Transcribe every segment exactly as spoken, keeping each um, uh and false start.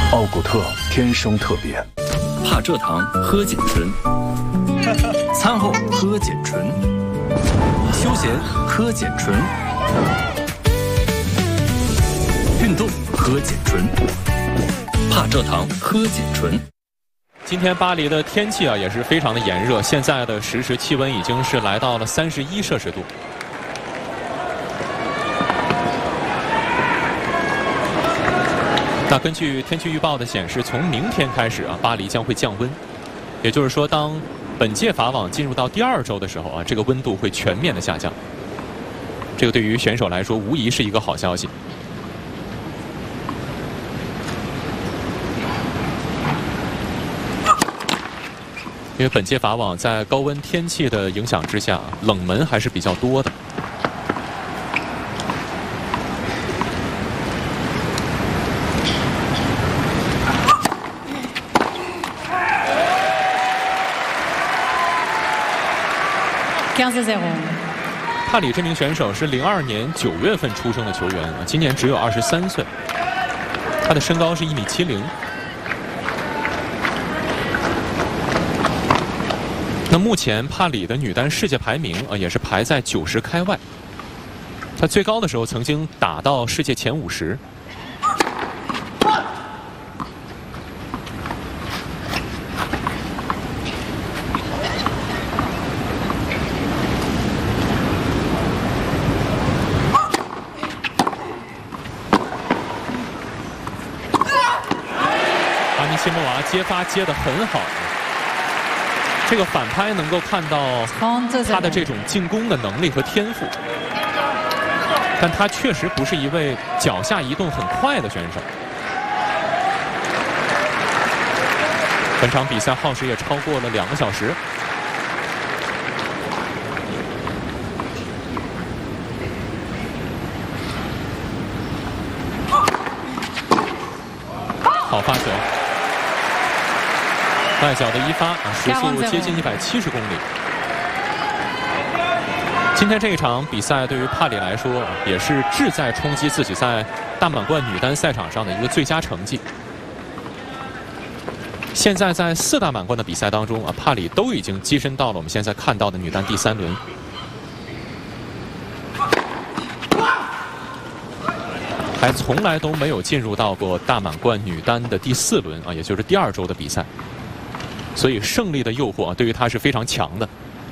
奥古特天生特别。 帕蔗糖喝碱醇，餐后喝碱醇，休闲喝碱醇，运动喝碱醇，帕蔗糖喝碱醇。 今天巴黎的天气啊也是非常的炎热，现在的实时气温已经是来到了三十一摄氏度。那根据天气预报的显示，从明天开始啊，巴黎将会降温，也就是说，当本届法网进入到第二周的时候啊，这个温度会全面的下降。这个对于选手来说，无疑是一个好消息。因为本届法网在高温天气的影响之下，冷门还是比较多的。帕里这名选手是零二年九月份出生的球员啊，今年只有二十三岁。他的身高是一米七零。那目前帕里的女单世界排名啊，也是排在九十开外。他最高的时候曾经打到世界前五十。西莫娃接发接得很好，这个反拍能够看到他的这种进攻的能力和天赋，但他确实不是一位脚下移动很快的选手。本场比赛耗时也超过了两个小时。好发球。外脚的一发啊，时速接近一百七十公里。今天这一场比赛对于帕里来说，也是志在冲击自己在大满贯女单赛场上的一个最佳成绩。现在在四大满贯的比赛当中啊，帕里都已经跻身到了我们现在看到的女单第三轮。还从来都没有进入到过大满贯女单的第四轮啊，也就是第二周的比赛。所以胜利的诱惑啊，对于他是非常强的。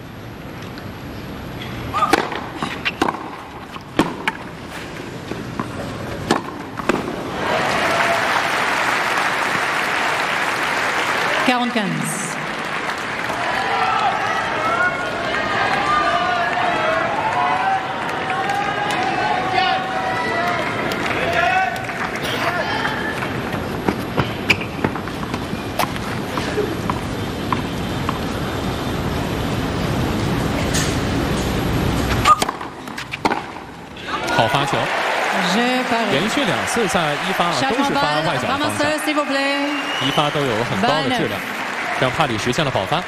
好发球，连续两次在一发啊都是发外脚的方向，一发都有很高的质量，让帕里实现了保发。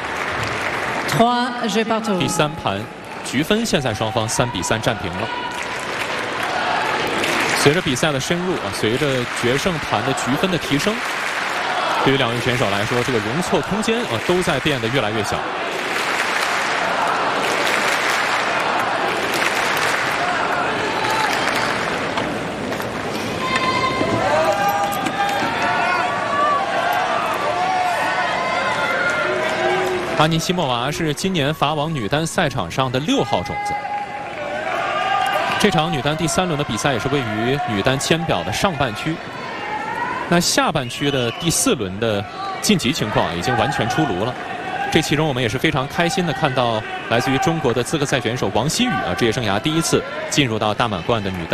第三盘局分现在双方三比三战平了。随着比赛的深入啊，随着决胜盘的局分的提升，对于两位选手来说，这个容错空间啊都在变得越来越小。阿尼西莫娃是今年法网女单赛场上的六号种子。这场女单第三轮的比赛也是位于女单签表的上半区。那下半区的第四轮的晋级情况已经完全出炉了。这其中我们也是非常开心的看到来自于中国的资格赛选手王希雨啊，职业生涯第一次进入到大满贯的女单。